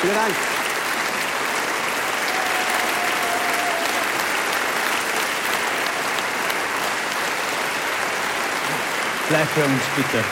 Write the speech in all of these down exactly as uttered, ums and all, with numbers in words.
Vielen Dank. Bleib bei uns, bitte.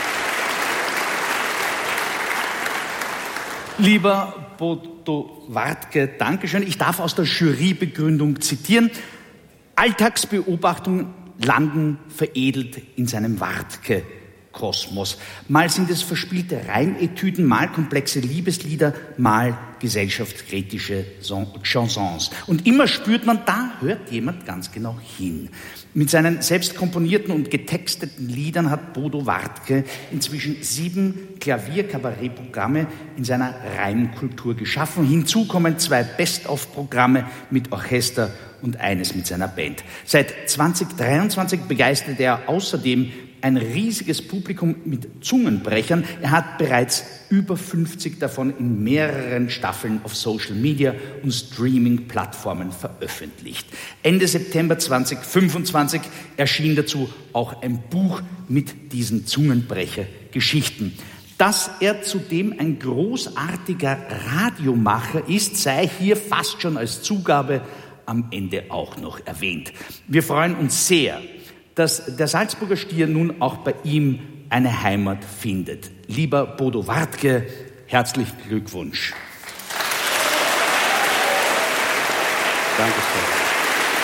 Lieber Bodo Wartke, Dankeschön. Ich darf aus der Jurybegründung zitieren. Alltagsbeobachtungen landen veredelt in seinem Wartke-Kosmos. Mal sind es verspielte Reimetüden, mal komplexe Liebeslieder, mal gesellschaftskritische Chansons. Und immer spürt man, da hört jemand ganz genau hin. Mit seinen selbst komponierten und getexteten Liedern hat Bodo Wartke inzwischen sieben Klavier-Kabarettprogramme in seiner Reimkultur geschaffen. Hinzu kommen zwei Best-of-Programme mit Orchester und eines mit seiner Band. Seit zwanzig dreiundzwanzig begeistert er außerdem ein riesiges Publikum mit Zungenbrechern. Er hat bereits über fünfzig davon in mehreren Staffeln auf Social Media und Streaming-Plattformen veröffentlicht. Ende September zweitausendfünfundzwanzig erschien dazu auch ein Buch mit diesen Zungenbrecher-Geschichten. Dass er zudem ein großartiger Radiomacher ist, sei hier fast schon als Zugabe am Ende auch noch erwähnt. Wir freuen uns sehr, dass der Salzburger Stier nun auch bei ihm eine Heimat findet. Lieber Bodo Wartke, herzlichen Glückwunsch. Danke schön.